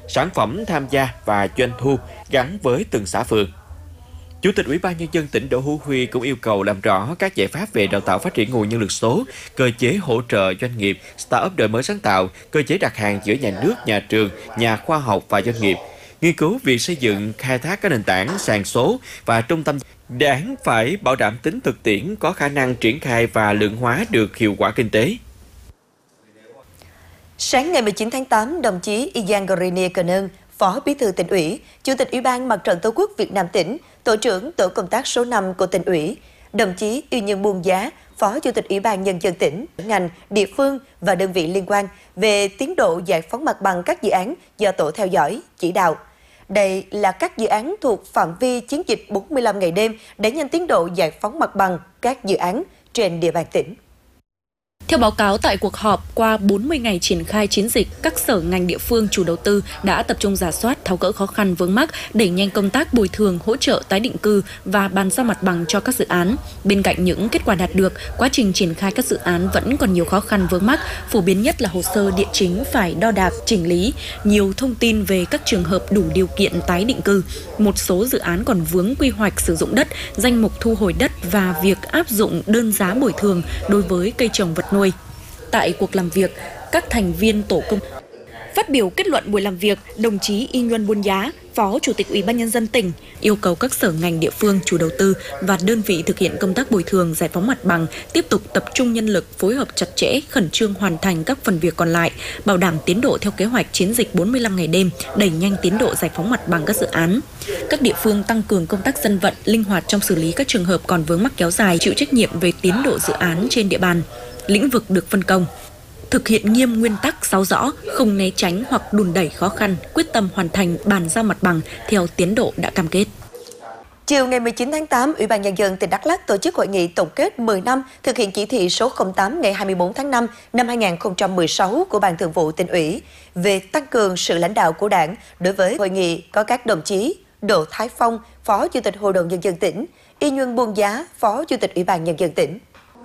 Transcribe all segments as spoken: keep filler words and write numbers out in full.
sản phẩm tham gia và doanh thu gắn với từng xã phường. Chủ tịch Ủy ban Nhân dân tỉnh Đỗ Hữu Huy cũng yêu cầu làm rõ các giải pháp về đào tạo phát triển nguồn nhân lực số, cơ chế hỗ trợ doanh nghiệp, start-up đổi mới sáng tạo, cơ chế đặt hàng giữa nhà nước, nhà trường, nhà khoa học và doanh nghiệp. Nghiên cứu việc xây dựng, khai thác các nền tảng, sàn số và trung tâm đề án phải bảo đảm tính thực tiễn, có khả năng triển khai và lượng hóa được hiệu quả kinh tế. Sáng ngày mười chín tháng tám, đồng chí Ian Grenier Cơn, Phó Bí thư Tỉnh ủy, Chủ tịch Ủy ban Mặt trận Tổ quốc Việt Nam tỉnh, Tổ trưởng Tổ công tác số năm của Tỉnh ủy, đồng chí Yêu Nhân Buôn Giá, Phó Chủ tịch Ủy ban Nhân dân tỉnh, ngành, địa phương và đơn vị liên quan về tiến độ giải phóng mặt bằng các dự án do Tổ theo dõi, chỉ đạo. Đây là các dự án thuộc phạm vi chiến dịch bốn mươi lăm ngày đêm để nhanh tiến độ giải phóng mặt bằng các dự án trên địa bàn tỉnh. Theo báo cáo tại cuộc họp, qua bốn mươi ngày triển khai chiến dịch, các sở ngành địa phương chủ đầu tư đã tập trung rà soát, tháo gỡ khó khăn vướng mắc, đẩy nhanh công tác bồi thường, hỗ trợ tái định cư và bàn giao mặt bằng cho các dự án. Bên cạnh những kết quả đạt được, quá trình triển khai các dự án vẫn còn nhiều khó khăn vướng mắc, phổ biến nhất là hồ sơ địa chính phải đo đạc, chỉnh lý, nhiều thông tin về các trường hợp đủ điều kiện tái định cư. Một số dự án còn vướng quy hoạch sử dụng đất, danh mục thu hồi đất và việc áp dụng đơn giá bồi thường đối với cây trồng vật nuôi. Tại cuộc làm việc, các thành viên tổ công phát biểu kết luận buổi làm việc, đồng chí Y Nhuân Buôn Giá, Phó Chủ tịch Ủy ban Nhân dân tỉnh, yêu cầu các sở ngành địa phương, chủ đầu tư và đơn vị thực hiện công tác bồi thường, giải phóng mặt bằng, tiếp tục tập trung nhân lực, phối hợp chặt chẽ, khẩn trương hoàn thành các phần việc còn lại, bảo đảm tiến độ theo kế hoạch chiến dịch bốn mươi lăm ngày đêm, đẩy nhanh tiến độ giải phóng mặt bằng các dự án. Các địa phương tăng cường công tác dân vận, linh hoạt trong xử lý các trường hợp còn vướng mắc kéo dài, chịu trách nhiệm về tiến độ dự án trên địa bàn, lĩnh vực được phân công. Thực hiện nghiêm nguyên tắc sáu rõ, không né tránh hoặc đùn đẩy khó khăn, quyết tâm hoàn thành bàn giao mặt bằng theo tiến độ đã cam kết. Chiều ngày mười chín tháng tám, Ủy ban Nhân dân tỉnh Đắk Lắk tổ chức hội nghị tổng kết mười năm thực hiện chỉ thị số không tám ngày hai mươi tư tháng năm năm hai nghìn không trăm mười sáu của Ban Thường vụ Tỉnh ủy về tăng cường sự lãnh đạo của Đảng. Đối với hội nghị có các đồng chí Đỗ Thái Phong, Phó Chủ tịch Hội đồng Nhân dân tỉnh, Y Nhuân Buôn Giá, Phó Chủ tịch Ủy ban Nhân dân tỉnh.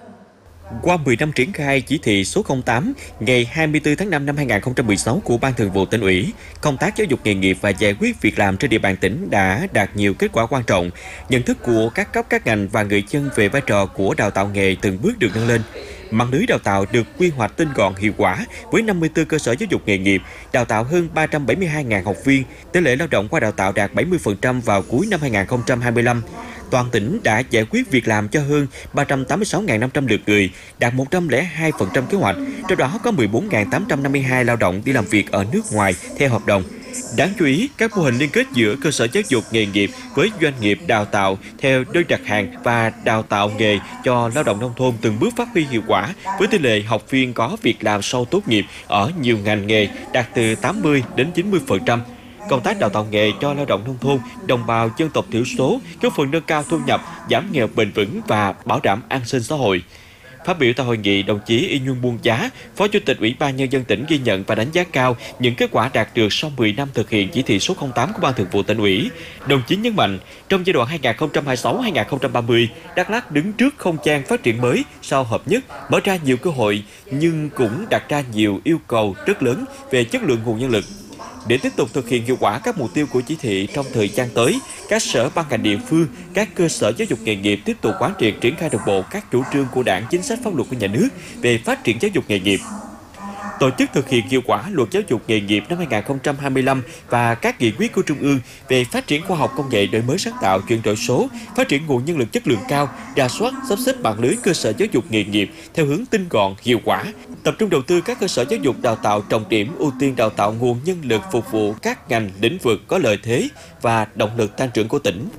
Qua mười năm triển khai chỉ thị số không tám ngày hai mươi tư tháng năm năm hai nghìn không trăm mười sáu của Ban Thường vụ Tỉnh ủy, công tác giáo dục nghề nghiệp và giải quyết việc làm trên địa bàn tỉnh đã đạt nhiều kết quả quan trọng. Nhận thức của các cấp các ngành và người dân về vai trò của đào tạo nghề từng bước được nâng lên. Mạng lưới đào tạo được quy hoạch tinh gọn hiệu quả với năm mươi tư cơ sở giáo dục nghề nghiệp, đào tạo hơn ba trăm bảy mươi hai nghìn học viên, tỷ lệ lao động qua đào tạo đạt bảy mươi phần trăm vào cuối năm hai nghìn không trăm hai mươi lăm. Toàn tỉnh đã giải quyết việc làm cho hơn ba trăm tám mươi sáu nghìn năm trăm lượt người, đạt một trăm lẻ hai phần trăm kế hoạch, trong đó có mười bốn nghìn tám trăm năm mươi hai lao động đi làm việc ở nước ngoài theo hợp đồng. Đáng chú ý, các mô hình liên kết giữa cơ sở giáo dục nghề nghiệp với doanh nghiệp đào tạo theo đơn đặt hàng và đào tạo nghề cho lao động nông thôn từng bước phát huy hiệu quả, với tỷ lệ học viên có việc làm sau tốt nghiệp ở nhiều ngành nghề đạt từ tám mươi đến chín mươi phần trăm. Công tác đào tạo nghề cho lao động nông thôn, đồng bào dân tộc thiểu số góp phần nâng cao thu nhập, giảm nghèo bền vững và bảo đảm an sinh xã hội. Phát biểu tại hội nghị, đồng chí Y Nhuân Buôn Giá, Phó Chủ tịch Ủy ban Nhân dân tỉnh ghi nhận và đánh giá cao những kết quả đạt được sau mười năm thực hiện chỉ thị số không tám của Ban Thường vụ Tỉnh ủy. Đồng chí nhấn mạnh, trong giai đoạn hai nghìn không trăm hai mươi sáu đến hai nghìn không trăm ba mươi, Đắk Lắk đứng trước không gian phát triển mới sau hợp nhất, mở ra nhiều cơ hội nhưng cũng đặt ra nhiều yêu cầu rất lớn về chất lượng nguồn nhân lực. Để tiếp tục thực hiện hiệu quả các mục tiêu của chỉ thị trong thời gian tới, các sở ban ngành địa phương, các cơ sở giáo dục nghề nghiệp tiếp tục quán triệt triển khai đồng bộ các chủ trương của Đảng, chính sách pháp luật của nhà nước về phát triển giáo dục nghề nghiệp. Tổ chức thực hiện hiệu quả luật giáo dục nghề nghiệp năm hai nghìn không trăm hai mươi lăm và các nghị quyết của Trung ương về phát triển khoa học công nghệ, đổi mới sáng tạo, chuyển đổi số, phát triển nguồn nhân lực chất lượng cao, rà soát, sắp xếp mạng lưới cơ sở giáo dục nghề nghiệp theo hướng tinh gọn, hiệu quả, tập trung đầu tư các cơ sở giáo dục đào tạo trọng điểm, ưu tiên đào tạo nguồn nhân lực phục vụ các ngành lĩnh vực có lợi thế và động lực tăng trưởng của tỉnh.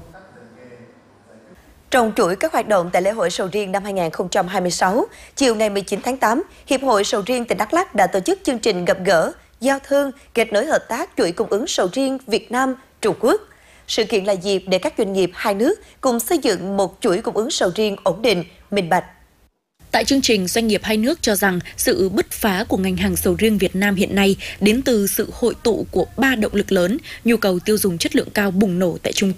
Trong chuỗi các hoạt động tại lễ hội sầu riêng năm hai nghìn không trăm hai mươi sáu, chiều ngày mười chín tháng tám, Hiệp hội Sầu riêng tỉnh Đắk Lắk đã tổ chức chương trình gặp gỡ, giao thương, kết nối hợp tác chuỗi cung ứng sầu riêng Việt Nam, Trung Quốc. Sự kiện là dịp để các doanh nghiệp hai nước cùng xây dựng một chuỗi cung ứng sầu riêng ổn định, minh bạch. Tại chương trình, doanh nghiệp hai nước cho rằng sự bứt phá của ngành hàng sầu riêng Việt Nam hiện nay đến từ sự hội tụ của ba động lực lớn: nhu cầu tiêu dùng chất lượng cao bùng nổ tại Trung